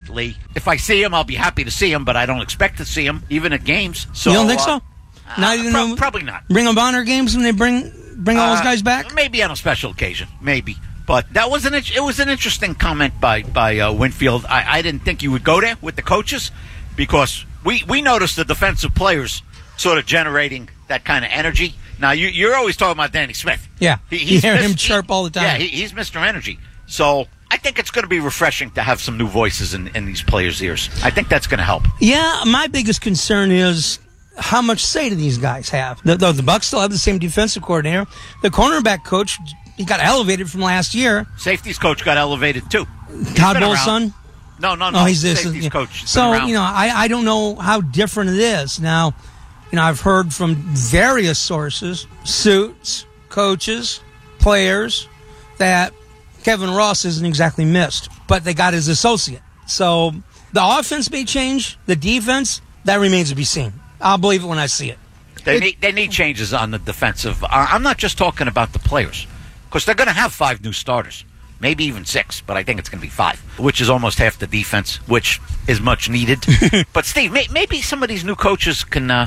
Lee. If I see him, I'll be happy to see him, but I don't expect to see him, even at games. So, you don't think so? Not even probably not. Ring of Honor games when they bring all those guys back? Maybe on a special occasion, maybe. But that was it was an interesting comment by Winfield. I didn't think you would go there with the coaches because we noticed the defensive players sort of generating that kind of energy. Now, you're always talking about Danny Smith. Yeah, you hear him chirp all the time. Yeah, he's Mr. Energy. So I think it's going to be refreshing to have some new voices in these players' ears. I think that's going to help. Yeah, my biggest concern is how much say do these guys have? The Bucks still have the same defensive coordinator. The cornerback coach, he got elevated from last year. Safeties coach got elevated too. Todd Bowles' son? No. He's this safeties coach. So, I don't know how different it is. Now, I've heard from various sources, suits, coaches, players, that Kevin Ross isn't exactly missed, but they got his associate. So the offense may change. The defense, that remains to be seen. I'll believe it when I see it. They need changes on the defensive. I'm not just talking about the players, because they're going to have 5 new starters, maybe even 6, but I think it's going to be 5, which is almost half the defense, which is much needed. But Steve, maybe some of these new coaches can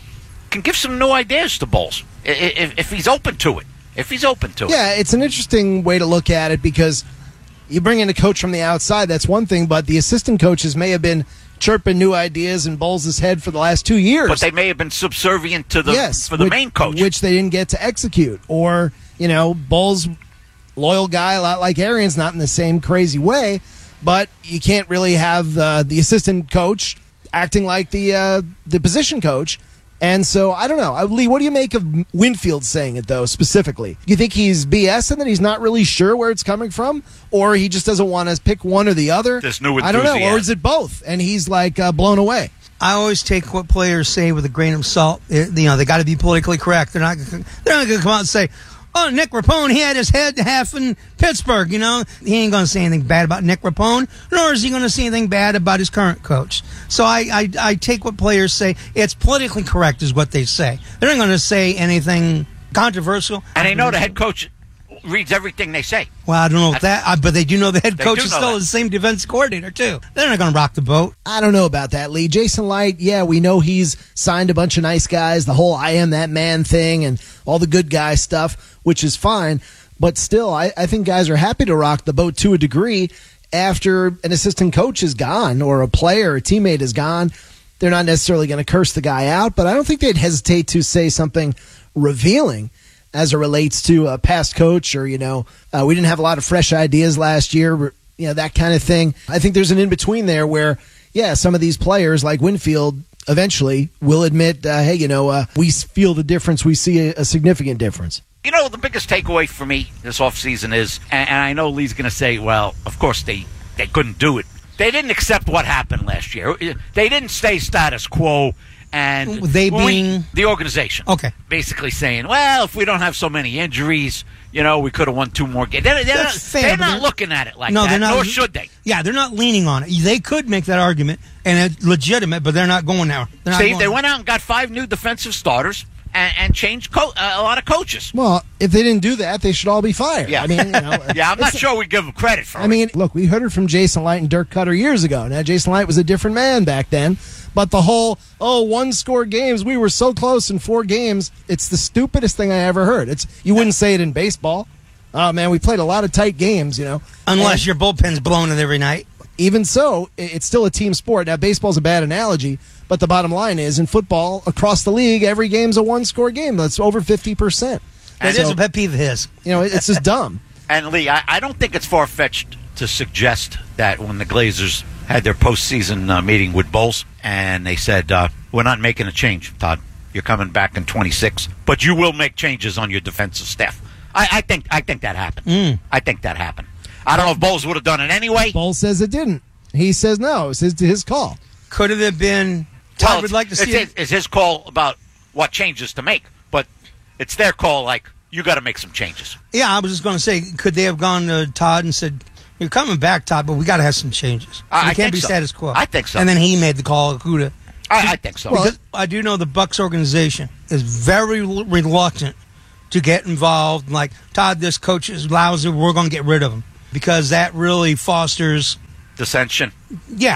give some new ideas to Bowles if he's open to it. Yeah, it's an interesting way to look at it because you bring in a coach from the outside, that's one thing, but the assistant coaches may have been chirping new ideas in Bowles' head for the last 2 years. But they may have been subservient to the main coach. Which they didn't get to execute. Or, Bowles, loyal guy, a lot like Arians, not in the same crazy way, but you can't really have the assistant coach acting like the position coach. And so, I don't know. Lee, what do you make of Winfield saying it, though, specifically? Do you think he's BSing that he's not really sure where it's coming from? Or he just doesn't want to pick one or the other? This new I don't know. Or is it both? And he's, blown away. I always take what players say with a grain of salt. They got to be politically correct. They're not going to come out and say, oh, Nick Rapone, he had his head half in Pittsburgh, He ain't going to say anything bad about Nick Rapone, nor is he going to say anything bad about his current coach. So I take what players say. It's politically correct is what they say. They're not going to say anything controversial. And they know the head coach reads everything they say. Well, I don't know that, but they do know the head coach is still the same defense coordinator, too. They're not going to rock the boat. I don't know about that, Lee. Jason Light, yeah, we know he's signed a bunch of nice guys, the whole I am that man thing and all the good guy stuff, which is fine. But still, I think guys are happy to rock the boat to a degree after an assistant coach is gone or a player or a teammate is gone. They're not necessarily going to curse the guy out, but I don't think they'd hesitate to say something revealing as it relates to a past coach or, we didn't have a lot of fresh ideas last year, that kind of thing. I think there's an in-between there where, some of these players like Winfield eventually will admit, hey, we feel the difference. We see a significant difference. The biggest takeaway for me this offseason is, and I know Lee's going to say, well, of course they couldn't do it. They didn't accept what happened last year. They didn't stay status quo. And the organization. Okay. Basically saying, well, if we don't have so many injuries, we could have won 2 more games. They're not looking at it like that, nor should they. Yeah, they're not leaning on it. They could make that argument, and it's legitimate, but they're not going there. They went out and got 5 new defensive starters and changed a lot of coaches. Well, if they didn't do that, they should all be fired. Yeah, I'm not sure we give them credit for it. Look, we heard it from Jason Light and Dirk Cutter years ago. Now, Jason Light was a different man back then. But the whole, 1-score games, we were so close in 4 games, it's the stupidest thing I ever heard. You wouldn't say it in baseball. Oh, man, we played a lot of tight games, Unless your bullpen's blowing it every night. Even so, it's still a team sport. Now, baseball's a bad analogy, but the bottom line is, in football, across the league, every game's a 1-score game. That's over 50%. That is a pet peeve of his. It's just dumb. And, Lee, I don't think it's far-fetched to suggest that when the Glazers had their postseason meeting with Bowles, and they said, we're not making a change, Todd. You're coming back in 26, but you will make changes on your defensive staff. I think that happened. I think that happened. I don't know if Bowles would have done it anyway. Bowles says it didn't. He says no. It's his call. Could it have been? Todd would like to see it. It's his call about what changes to make, but it's their call. Like, you got to make some changes. Yeah, I was just going to say, could they have gone to Todd and said, "You're coming back, Todd, but we got to have some changes. I can't be so. status quo." I think so. And then he made the call. I think so. Because I do know the Bucs organization is very reluctant to get involved. Like, Todd, this coach is lousy. We're going to get rid of him, because that really fosters dissension. Yeah.